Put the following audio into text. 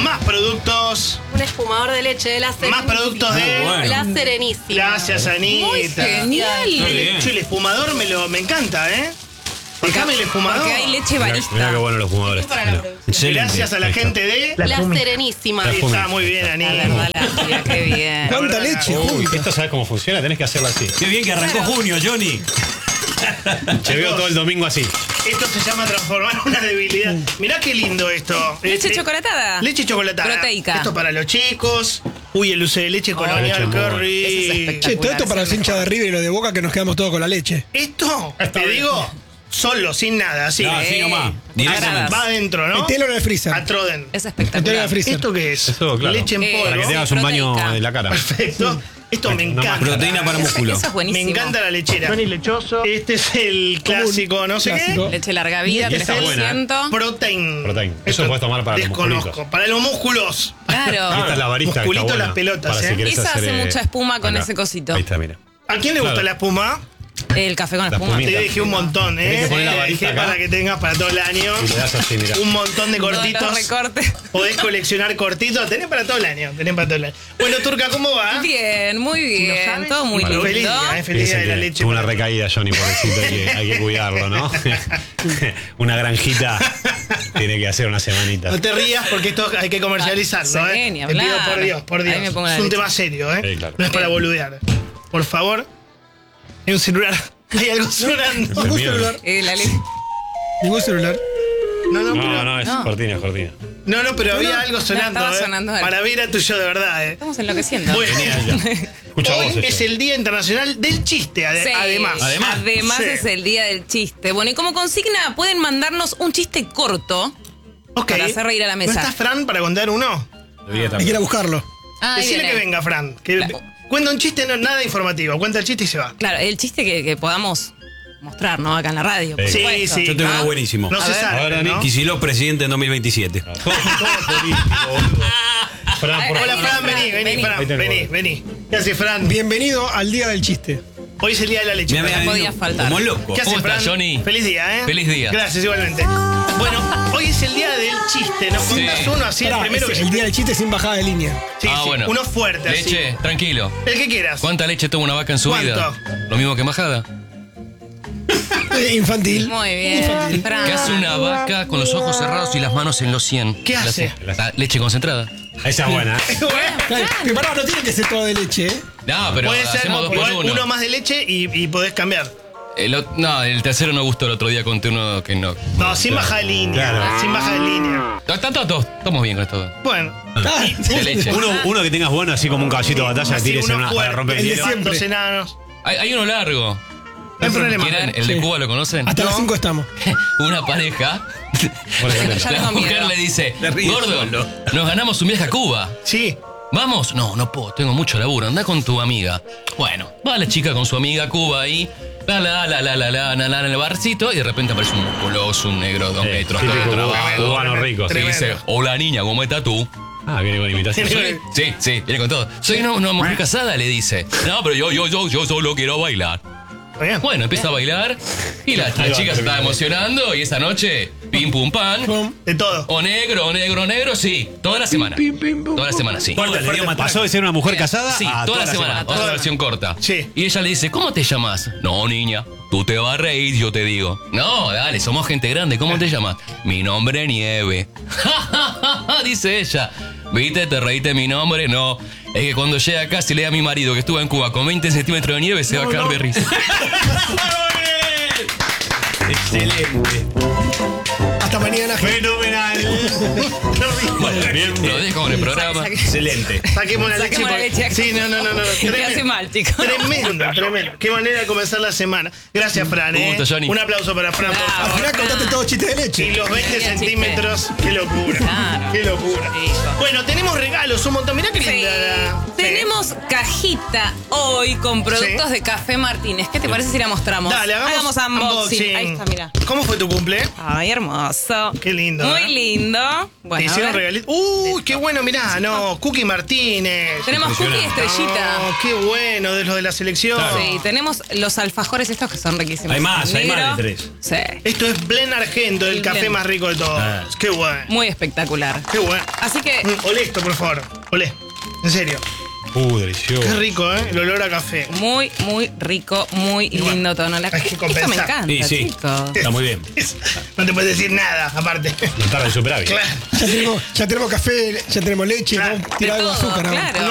Más productos. Un espumador de leche de la Serenísima. Más productos de... La Serenísima. Gracias, Anita. Muy genial. El espumador me encanta, ¿eh? Déjame el espumador. Porque hay leche barista. Mirá qué bueno los fumadores. Gracias a la gente de... La Serenísima. Ahí está, muy bien, La Anita. verdad, la tía, qué bien. ¿Cuánta leche? Uy, ¿esto sabes cómo funciona? Tenés que hacerlo así. Qué bien que arrancó junio, Johnny. Te veo todo el domingo así. Esto se llama transformar una debilidad. Mirá qué lindo esto. Leche chocolatada. Leche chocolatada. Proteica. Esto para los chicos. Uy, el dulce de leche colonial, leche qué muy Eso es rico. espectacular. Che, todo esto para los hinchas de River y los de Boca que nos quedamos todos con la leche. Esto, te digo, solo, sin nada, así. No, así nomás. Directamente. Va adentro, ¿no? Metelo en el freezer. A Troden. Es Metelo en espectacular. el freezer. ¿Esto qué es? Eso, claro. Leche en polvo. Para que te hagas un baño Proteica. de la cara. Perfecto. Esto me encanta. Proteína para músculo. Eso es Me buenísimo. encanta la lechera. Lechoso. Este es el clásico, no sé Clásico. Leche larga vida, Esta es 3%. qué. Protein. Protein. Eso puedes tomar para los Desconozco. musculitos. Para los músculos. Claro. Esta es la barista que está Musculito buena. las pelotas, Para si ¿eh? querés Esa hacer, hace mucha espuma con acá. ese cosito. Ahí está, mira. ¿A quién le gusta Claro. la espuma? El café con La espuma. espumita. Te dejé un montón, Tenés que poner la Te varita dejé acá. para que tengas para todo el año. Y le das así, mira. Un montón de Todos cortitos. los recortes. Podés coleccionar cortitos. Tenés para todo el año. Bueno, Turca, ¿cómo va? Bien, muy bien. sabes, Todo muy bueno, lindo. feliz día, feliz día Dicen de la que leche. tuvo una recaída, Johnny, pobrecito, hay que cuidarlo, ¿no? Una granjita tiene que hacer una semanita. No te rías porque esto hay que comercializarlo, Sí, ni Te pido hablar. por Dios. Ahí me pongo la Es un leche. tema serio, Sí, claro. No es para boludear. Por favor. Hay un celular. Hay algo sonando. Me Ningún miedo. celular. La leche. Ningún celular. No, pero, No, es No. cortina, es cortina. no, pero había algo sonando. estaba sonando algo. Para ver a tuyo de verdad, Estamos enloqueciendo. Bueno, Escucha hoy vos es el Día Internacional del Chiste, Sí, además. Además Sí. es el día del chiste. Bueno, y como consigna pueden mandarnos un chiste corto Ok. para hacer reír a la mesa. ¿No está Fran para contar uno? Hay que ir a buscarlo. Ahí Decile viene. que venga, Fran. Que cuenta un chiste, no, nada informativo. Cuenta el chiste y se va. Claro, el chiste que podamos mostrar, ¿no? Acá en la radio. por Sí, supuesto. sí. Yo tengo ¿Ah? uno buenísimo. No A se ver. sabe, Ahora, ¿no? Kicillof presidente en 2027. Todo político, boludo. Fran, por Hola, favor. Fran, vení, Vení. Fran, Ahí tengo. vení. ¿Qué hace, Fran? Bienvenido al día del chiste. Hoy es el Día de la Leche. Mira, Fran. mira, podía vino faltar. como loco. ¿Qué hace, ¿Cómo Fran? estás, Johnny? Feliz día, ¿eh? Feliz día. Gracias, igualmente. Bueno, hoy es el Día del Chiste. ¿Nos contás uno así, el Pará, primero es que el día del chiste sin bajada de línea. Sí, Ah, sí, bueno. uno fuerte, así. Leche, tranquilo. El que quieras. ¿Cuánta leche toma una vaca en su ¿Cuánto? vida? Lo mismo que majada. Infantil. Muy bien, Fran. ¿Qué hace una vaca con los ojos cerrados y las manos en los 100? ¿Qué hace? La leche concentrada. Esa es buena. Pero pará, no tiene que ser todo de leche, ¿eh? No, pero Puede ser hacemos dos por igual uno. uno más de leche y podés cambiar. No, el tercero no gustó. El otro día conté uno que no. No, sin baja de línea. Claro. Sin baja de línea. Estamos bien con esto. Bueno. De leche. Uno que tengas bueno, así como un caballito de batalla, Así, tires en uno una para fuerte, romper el el de hielo. siempre. Dos enanos. Hay uno largo. No hay problema. ¿Quieren? ¿El de Sí. Cuba lo conocen? Hasta No. las 5 estamos. Una pareja. Ya La tengo mujer miedo. le dice: Te ríes Gordo, solo. nos ganamos un viaje a Cuba. Sí. ¿Vamos? No puedo, tengo mucho laburo. Anda con tu amiga. Bueno, va la chica con su amiga a Cuba ahí. En el barcito y de repente aparece un musculoso, un negro de 2 metros, todo típico trabajo. cubano rico. Y Tremendo. dice: Hola niña, ¿cómo estás tú? Ah, viene con imitación. Sí, viene con todo. Soy una mujer casada, le dice. No, pero yo solo quiero bailar. Está bien. Bueno, empieza a bailar y la chica se está emocionando y esa noche, pim pum pan. De todo. O negro, sí. Toda la semana. Toda la semana, sí. Corta, le dio matar. Pasó de ser una mujer casada Sí, a toda la semana. Otra versión corta. Sí. Y ella le dice, ¿cómo te llamas? No, niña, tú te vas a reír, yo te digo. No, dale, somos gente grande, ¿cómo te llamas? Mi nombre es Nieve. Dice ella. ¿Viste? ¿Te reíste de mi nombre? No. Es que cuando llegue acá, si le da a mi marido que estuvo en Cuba con 20 centímetros de nieve, se va a caer de risa. Excelente. Hasta mañana. Fenomenal. Bueno, bien. lo dejo con el programa. Excelente. Saquemos la leche. Saquemos la porque- leche acá. Sí, no. Te hace mal, chicos. Tremendo. Qué manera de comenzar la semana. Gracias, Fran. Un gusto, Johnny. Un aplauso para Fran, por Bravo. Al favor. final contaste todo chiste de Y leche. los 20 Bien, centímetros, qué locura. Claro. Qué locura. Rico. Bueno, tenemos regalos, un montón. Mirá qué Sí. linda. Tenemos cajita hoy con productos Sí. de Café Martínez. ¿Qué te parece si la mostramos? Dale, hagamos unboxing. Ahí está, mira. ¿Cómo fue tu cumple? Ay, hermoso. Hermoso. Qué lindo, Muy ¿eh? lindo. Te Bueno, a hicieron ver. regalitos. Uy, qué bueno, mirá, no, Cookie Martínez. Tenemos cookie estrellita. No, qué bueno, de los de la selección. Sí, tenemos los alfajores estos que son riquísimos. Hay más Negro. de 3. Sí. Esto es Blend Argento, el El café Blend. más rico de todos. Ah. Qué bueno, Muy espectacular. qué bueno. Así que Olé esto, por favor. Olé. En serio. Delicioso. Qué rico, ¿eh? El olor a café. muy, muy rico, muy bueno, lindo tono. hay que Esto compensar. me encanta, Sí, sí. chicos. Está muy bien. No te puedes decir nada, aparte. No tarda en superávit. Claro. Ya tenemos café, ya tenemos leche, Claro. vamos a tirar De algo de todo, azúcar. ahora. claro.